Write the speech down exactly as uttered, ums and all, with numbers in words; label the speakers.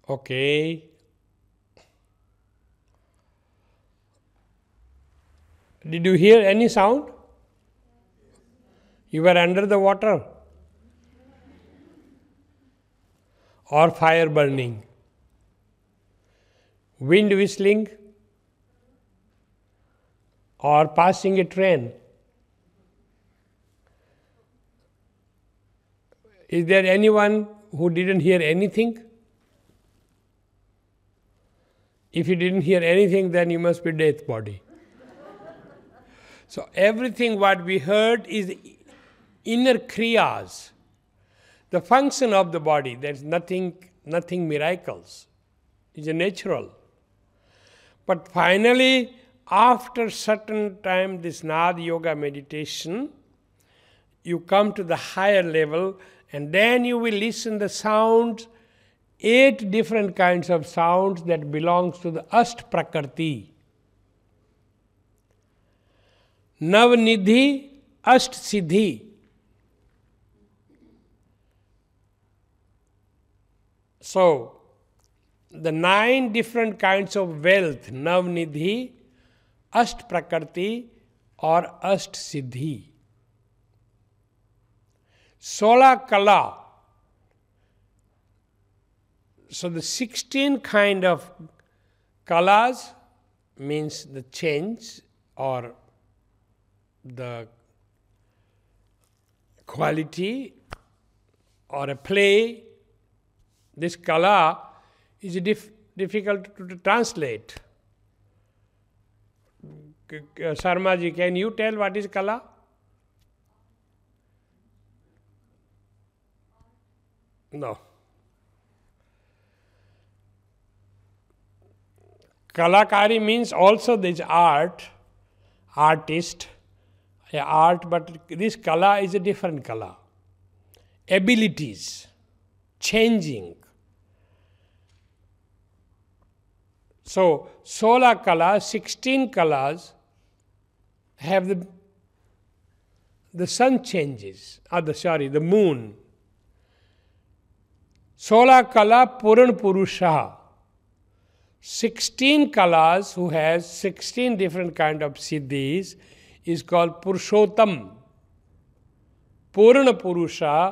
Speaker 1: Okay. Did you hear any sound? You were under the water? Or fire burning? Wind whistling? Or passing a train? Is there anyone who didn't hear anything? If you didn't hear anything, then you must be death body. So everything what we heard is inner kriyas, the function of the body. There's nothing, nothing miracles. It's a natural. But finally, after certain time, this Nad Yoga meditation, you come to the higher level, and then you will listen the sounds, eight different kinds of sounds that belongs to the Ast Prakriti. Navnidhi, Ast Siddhi. So, the nine different kinds of wealth, Navnidhi, Ast Prakriti or Ast Siddhi. Sola Kala. So the sixteen kind of kalas means the change or the quality or a play. This kala is dif- difficult to, to translate. Sarmaji, can you tell what is kala? No. Kalakari means also there is art, artist, a art, but this kala is a different kala. Abilities, changing. So, sola kala, sixteen kalas have the, the sun changes, or the, sorry, the moon. Sola kala Puran Purusha. sixteen kalas who has sixteen different kind of siddhis is called Purushottam. Purana Purusha